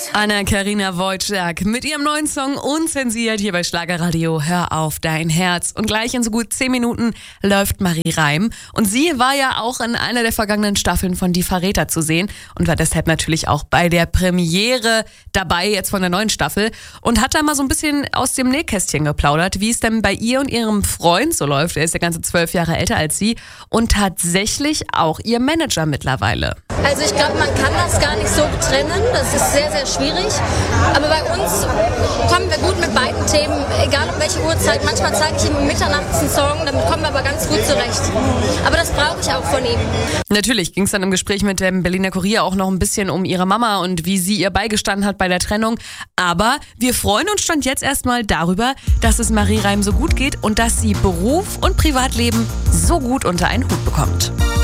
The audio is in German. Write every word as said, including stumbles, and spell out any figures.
Anna-Karina Wojcik mit ihrem neuen Song Unzensiert hier bei Schlagerradio Hör auf dein Herz. Und gleich in so gut zehn Minuten läuft Marie Reim. Und sie war ja auch in einer der vergangenen Staffeln von Die Verräter zu sehen und war deshalb natürlich auch bei der Premiere dabei jetzt von der neuen Staffel und hat da mal so ein bisschen aus dem Nähkästchen geplaudert, wie es denn bei ihr und ihrem Freund so läuft. Er ist ja ganze zwölf Jahre älter als sie und tatsächlich auch ihr Manager mittlerweile. Also ich glaube, man kann das gar nicht so trennen. Das ist sehr, sehr schwierig. Aber bei uns kommen wir gut mit beiden Themen, egal um welche Uhrzeit. Manchmal zeige ich ihm um Mitternachts einen Song, damit kommen wir aber ganz gut zurecht. Aber das brauche ich auch von ihm. Natürlich ging es dann im Gespräch mit dem Berliner Kurier auch noch ein bisschen um ihre Mama und wie sie ihr beigestanden hat bei der Trennung. Aber wir freuen uns stand jetzt erstmal darüber, dass es Marie Reim so gut geht und dass sie Beruf und Privatleben so gut unter einen Hut bekommt.